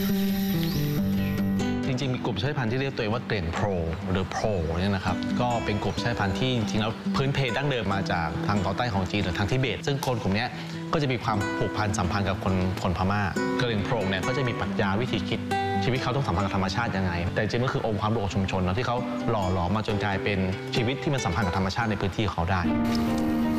จริงๆมีกลุ่มชาติพันธุ์ที่เรียกตัวเองว่าเกรียงโพรหรือโพรเนี่ยนะครับก็เป็นกลุ่มชาติพันธุ์ที่จริงๆแล้วพื้นเพดั้งเดิมมาจากทางตอนใต้ของจีนหรือทางทิเบตซึ่งคนกลุ่มนี้ก็จะมีความผูกพันสัมพันธ์กับคนพม่าเกรียงโพรเนี่ยก็จะมีปรัชญาวิธีคิดชีวิตเขาต้องสัมพันธ์กับธรรมชาติยังไงแต่จริงๆก็คือองค์ความรู้ของชุมชนที่เขาหล่อหลอมมาจนกลายเป็นชีวิตที่มันสัมพันธ์กับธรรมชาติในพื้นที่เขาได้